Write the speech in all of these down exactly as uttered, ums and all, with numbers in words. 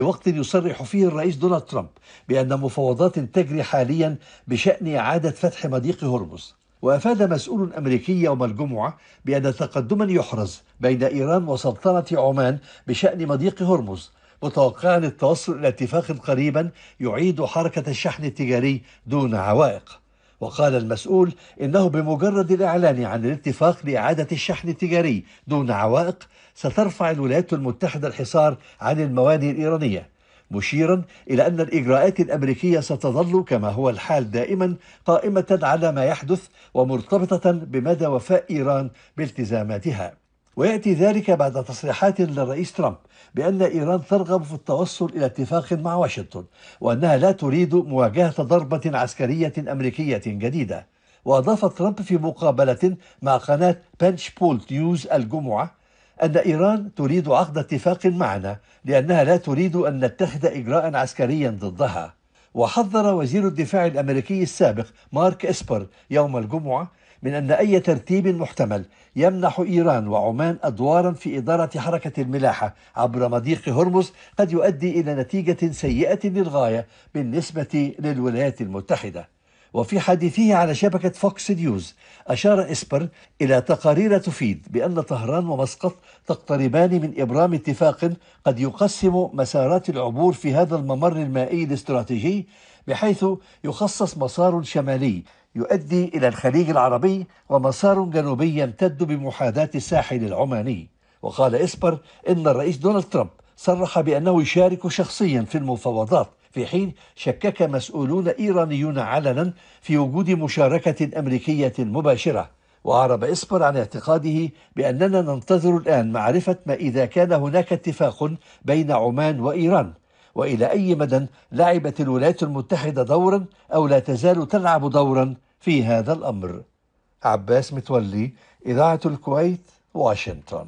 وقت يصرح فيه الرئيس دونالد ترامب بأن مفاوضات تجري حاليا بشأن إعادة فتح مضيق هرمز. وأفاد مسؤول أمريكي يوم الجمعة بأن تقدما يحرز بين إيران وسلطنة عمان بشأن مضيق هرمز، متوقعا التوصل إلى اتفاق قريبا يعيد حركة الشحن التجاري دون عوائق. وقال المسؤول إنه بمجرد الإعلان عن الاتفاق لإعادة الشحن التجاري دون عوائق سترفع الولايات المتحدة الحصار عن الموانئ الإيرانية، مشيرا إلى أن الإجراءات الأمريكية ستظل كما هو الحال دائما قائمة على ما يحدث ومرتبطة بمدى وفاء إيران بالتزاماتها. ويأتي ذلك بعد تصريحات للرئيس ترامب بأن إيران ترغب في التوصل إلى اتفاق مع واشنطن، وأنها لا تريد مواجهة ضربة عسكرية أمريكية جديدة. وأضاف ترامب في مقابلة مع قناة بنش بولت نيوز الجمعة أن إيران تريد عقد اتفاق معنا لأنها لا تريد أن نتخذ إجراء عسكريا ضدها. وحذر وزير الدفاع الأمريكي السابق مارك إسبر يوم الجمعة من أن أي ترتيب محتمل يمنح إيران وعمان أدوارا في إدارة حركة الملاحة عبر مضيق هرمز قد يؤدي إلى نتيجة سيئة للغاية بالنسبة للولايات المتحدة. وفي حديثه على شبكة فوكس نيوز أشار إسبر إلى تقارير تفيد بأن طهران ومسقط تقتربان من إبرام اتفاق قد يقسم مسارات العبور في هذا الممر المائي الاستراتيجي، بحيث يخصص مسار شمالي يؤدي إلى الخليج العربي ومسار جنوبي يمتد بمحاذاة الساحل العماني. وقال إسبر إن الرئيس دونالد ترامب صرح بأنه يشارك شخصيا في المفاوضات، في حين شكك مسؤولون إيرانيون علنا في وجود مشاركة أمريكية مباشرة. وأعرب إسبر عن اعتقاده بأننا ننتظر الآن معرفة ما إذا كان هناك اتفاق بين عمان وإيران، وإلى أي مدى لعبت الولايات المتحدة دورا أو لا تزال تلعب دورا في هذا الأمر. عباس متولي، إذاعة الكويت، واشنطن.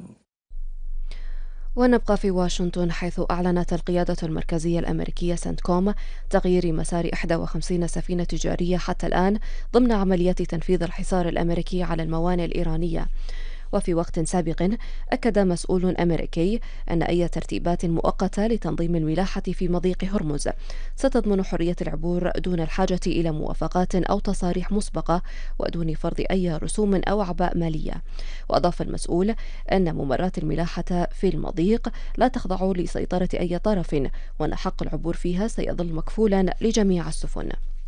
ونبقى في واشنطن، حيث أعلنت القيادة المركزية الأمريكية سنتكوم تغيير مسار إحدى وخمسين سفينة تجارية حتى الآن ضمن عمليات تنفيذ الحصار الأمريكي على الموانئ الإيرانية. وفي وقت سابق أكد مسؤول أمريكي أن أي ترتيبات مؤقتة لتنظيم الملاحة في مضيق هرمز ستضمن حرية العبور دون الحاجة إلى موافقات أو تصاريح مسبقة ودون فرض أي رسوم أو أعباء مالية. وأضاف المسؤول أن ممرات الملاحة في المضيق لا تخضع لسيطرة أي طرف، وأن حق العبور فيها سيظل مكفولا لجميع السفن.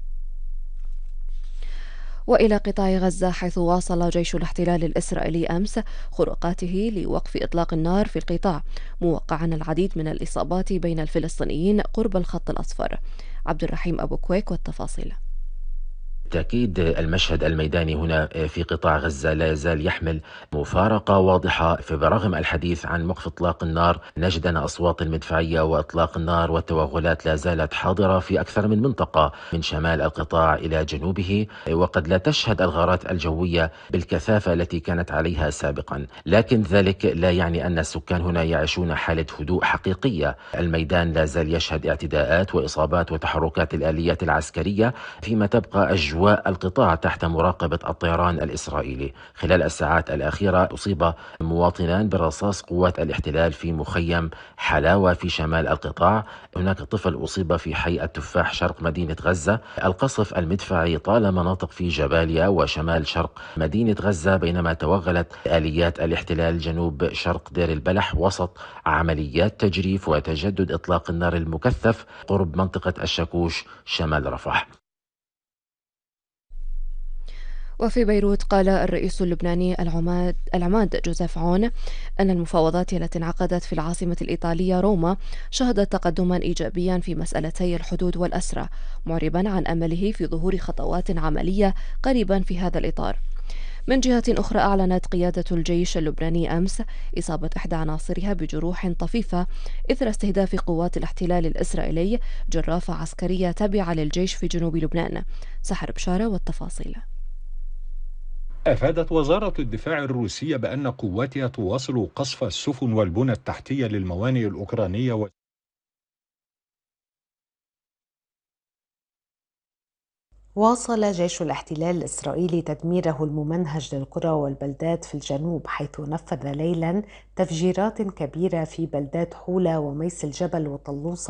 وإلى قطاع غزة، حيث واصل جيش الاحتلال الإسرائيلي أمس خروقاته لوقف إطلاق النار في القطاع، موقعا العديد من الإصابات بين الفلسطينيين قرب الخط الأصفر. عبد الرحيم أبو كويك والتفاصيل. بالتأكيد المشهد الميداني هنا في قطاع غزة لا يزال يحمل مفارقة واضحة، فبرغم الحديث عن وقف إطلاق النار نجد أن أصوات المدفعية وإطلاق النار والتوغلات لا زالت حاضرة في أكثر من منطقة من شمال القطاع إلى جنوبه، وقد لا تشهد الغارات الجوية بالكثافة التي كانت عليها سابقا، لكن ذلك لا يعني أن السكان هنا يعيشون حالة هدوء حقيقية. الميدان لا زال يشهد اعتداءات وإصابات وتحركات الآليات العسكرية، فيما تبقى أجواء القطاع تحت مراقبة الطيران الإسرائيلي. خلال الساعات الأخيرة أصيب مواطنان برصاص قوات الاحتلال في مخيم حلاوة في شمال القطاع. هناك طفل أصيب في حي التفاح شرق مدينة غزة. القصف المدفعي طال مناطق في جباليا وشمال شرق مدينة غزة، بينما توغلت آليات الاحتلال جنوب شرق دير البلح وسط عمليات تجريف وتجدد إطلاق النار المكثف قرب منطقة الشاكوش شمال رفح. وفي بيروت، قال الرئيس اللبناني العماد, العماد جوزيف عون أن المفاوضات التي انعقدت في العاصمة الإيطالية روما شهدت تقدما إيجابيا في مسألتي الحدود والأسرى، معربا عن أمله في ظهور خطوات عملية قريبا في هذا الإطار. من جهة أخرى، أعلنت قيادة الجيش اللبناني أمس إصابة إحدى عناصرها بجروح طفيفة إثر استهداف قوات الاحتلال الإسرائيلي جرافة عسكرية تابعة للجيش في جنوب لبنان. سحر بشارة والتفاصيل. أفادت وزارة الدفاع الروسية بأن قواتها تواصل قصف السفن والبنى التحتية للموانئ الأوكرانية و... واصل جيش الاحتلال الإسرائيلي تدميره الممنهج للقرى والبلدات في الجنوب، حيث نفذ ليلا تفجيرات كبيرة في بلدات حولة وميس الجبل وطلوسة